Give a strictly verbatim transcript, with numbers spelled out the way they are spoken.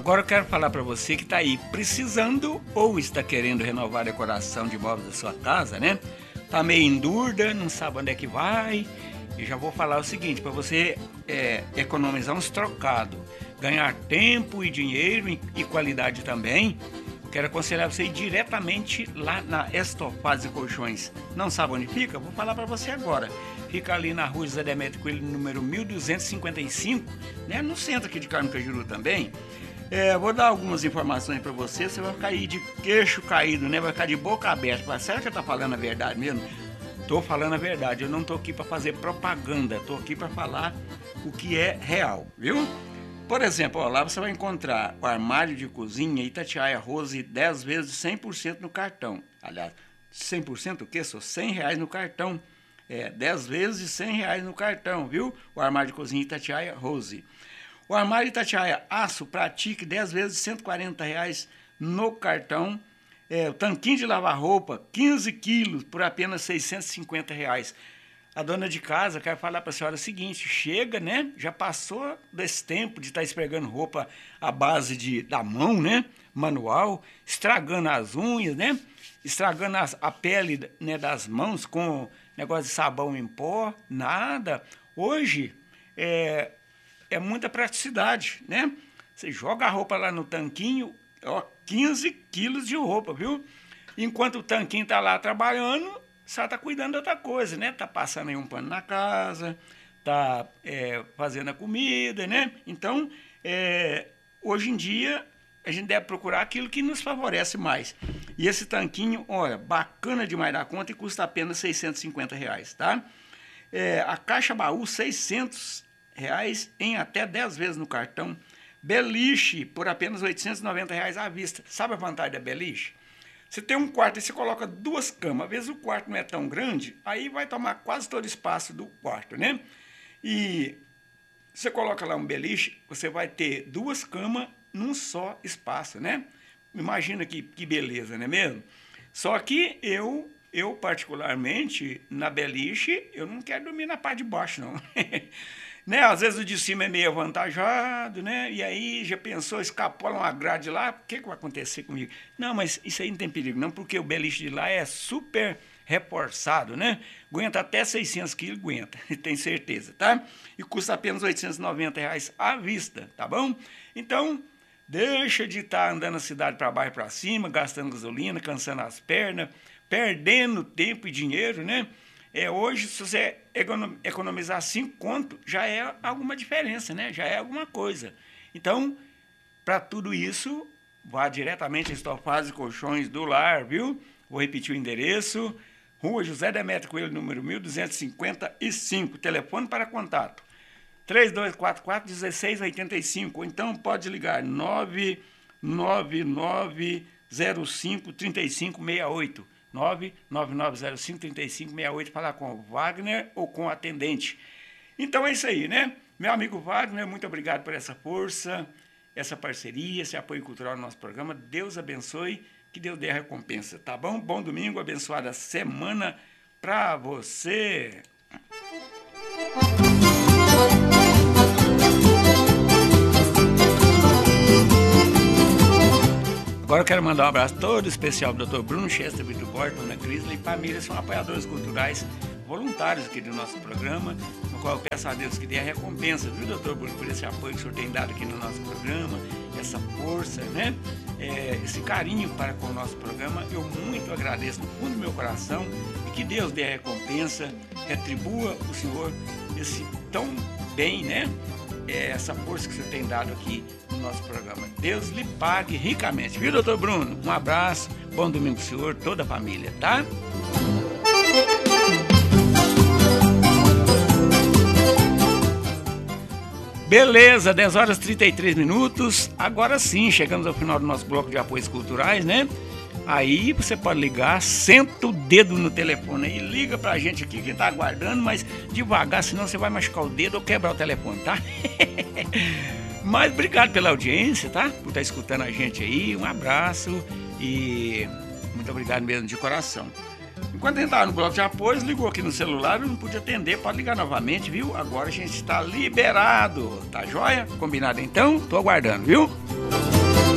Agora eu quero falar para você que está aí precisando ou está querendo renovar a decoração de móveis da sua casa, né? Tá meio em dúvida, não sabe onde é que vai. E já vou falar o seguinte, para você é, economizar uns trocados, ganhar tempo e dinheiro e, e qualidade também, quero aconselhar você ir diretamente lá na Estofados e Colchões. Não sabe onde fica? Vou falar para você agora. Fica ali na rua José Demétrio Coelho, número mil duzentos e cinquenta e cinco, né? No centro aqui de Carmo Cajuru também. É, vou dar algumas informações para você, você vai ficar aí de queixo caído, né? Vai ficar de boca aberta. Mas será que eu tô falando a verdade mesmo? Tô falando a verdade, eu não tô aqui para fazer propaganda, tô aqui para falar o que é real, viu? Por exemplo, ó, lá você vai encontrar o armário de cozinha Itatiaia Rose dez vezes cem por cento no cartão. Aliás, cem por cento o quê? Só cem reais no cartão. É, dez vezes cem reais no cartão, viu? O armário de cozinha Itatiaia Rose. O armário Itatiaia Aço Pratique dez vezes cento e quarenta reais no cartão. É, o tanquinho de lavar roupa, quinze quilos, por apenas seiscentos e cinquenta reais. A dona de casa quer falar para a senhora o seguinte, chega, né? Já passou desse tempo de estar tá esfregando roupa à base de, da mão, né? Manual, estragando as unhas, né? Estragando as, a pele, né, das mãos com negócio de sabão em pó, nada. Hoje, é... é muita praticidade, né? Você joga a roupa lá no tanquinho, ó, quinze quilos de roupa, viu? Enquanto o tanquinho tá lá trabalhando, você tá cuidando de outra coisa, né? Tá passando aí um pano na casa, tá é, fazendo a comida, né? Então, é, hoje em dia, a gente deve procurar aquilo que nos favorece mais. E esse tanquinho, olha, bacana demais da conta e custa apenas seiscentos e cinquenta reais, tá? É, a caixa baú, seiscentos reais em até dez vezes no cartão. Beliche por apenas oitocentos e noventa reais à vista. Sabe a vantagem da beliche? Você tem um quarto e você coloca duas camas. Às vezes o quarto não é tão grande, aí vai tomar quase todo o espaço do quarto, né? E você coloca lá um beliche, você vai ter duas camas num só espaço, né? Imagina que, que beleza, não é mesmo? Só que eu... Eu, particularmente, na beliche, eu não quero dormir na parte de baixo, não. Né? Às vezes o de cima é meio avantajado, né? E aí já pensou, escapola uma grade lá, o que, que vai acontecer comigo? Não, mas isso aí não tem perigo, não, porque o beliche de lá é super reforçado, né? Aguenta até seiscentos quilos, aguenta, tem certeza, tá? E custa apenas oitocentos e noventa reais à vista, tá bom? Então... deixa de estar andando na cidade para baixo e para cima, gastando gasolina, cansando as pernas, perdendo tempo e dinheiro, né? É, hoje, se você economizar cinco conto, já é alguma diferença, né? Já é alguma coisa. Então, para tudo isso, vá diretamente a Estofados e Colchões do Lar, viu? Vou repetir o endereço. Rua José Demétrio Coelho, número mil duzentos e cinquenta e cinco. Telefone para contato. três dois quatro quatro, um seis oito cinco, ou então pode ligar nove nove nove zero cinco, três cinco seis oito, nove nove nove zero cinco, três cinco seis oito, falar com o Wagner ou com o atendente. Então é isso aí, né? Meu amigo Wagner, muito obrigado por essa força, essa parceria, esse apoio cultural no nosso programa. Deus abençoe, que Deus dê a recompensa, tá bom? Bom domingo, abençoada semana pra você. Agora eu quero mandar um abraço todo especial para o doutor Bruno Chester, Vitor Borges, Dona Crisla e família, são apoiadores culturais voluntários aqui do nosso programa, no qual eu peço a Deus que dê a recompensa, viu, doutor Bruno, por esse apoio que o senhor tem dado aqui no nosso programa, essa força, né? É, esse carinho para com o nosso programa, eu muito agradeço no fundo do meu coração e que Deus dê a recompensa, retribua o senhor esse tão bem, né? É, essa força que você tem dado aqui no nosso programa. Deus lhe pague ricamente. Viu, doutor Bruno? Um abraço, bom domingo pro senhor, toda a família, tá? Beleza, dez horas e trinta e três minutos. Agora sim, chegamos ao final do nosso bloco de apoios culturais, né? Aí você pode ligar, senta o dedo no telefone e liga pra gente aqui que tá aguardando, mas devagar, senão você vai machucar o dedo ou quebrar o telefone, tá? Mas obrigado pela audiência, tá? Por estar escutando a gente aí, um abraço e muito obrigado mesmo de coração. Enquanto a gente estava no bloco de apoios, ligou aqui no celular, eu não pude atender, pode ligar novamente, viu? Agora a gente está liberado, tá joia? Combinado então? Tô aguardando, viu?